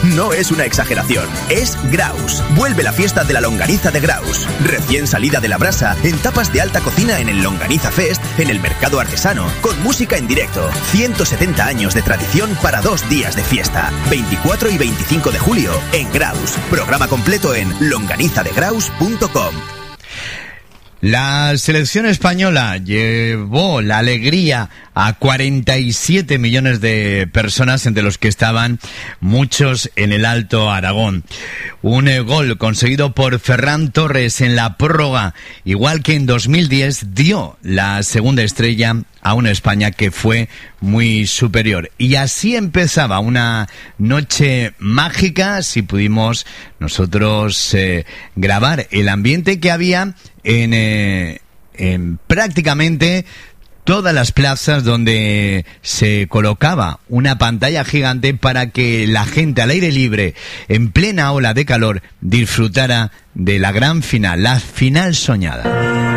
no es una exageración, es Graus. Vuelve la fiesta de la longaniza de Graus. Recién salida de la brasa, en tapas de alta cocina en el Longaniza Fest, en el Mercado Artesano, con música en directo. 170 años de tradición para 2 días de fiesta. 24 y 25 de julio, en Graus. Programa completo en longanizadegraus.com. La selección española llevó la alegría a 47 millones de personas, entre los que estaban muchos en el Alto Aragón. Un gol conseguido por Ferran Torres en la prórroga, igual que en 2010, dio la segunda estrella a una España que fue muy superior. Y así empezaba una noche mágica, si pudimos nosotros grabar el ambiente que había en prácticamente todas las plazas donde se colocaba una pantalla gigante para que la gente al aire libre, en plena ola de calor, disfrutara de la gran final, la final soñada.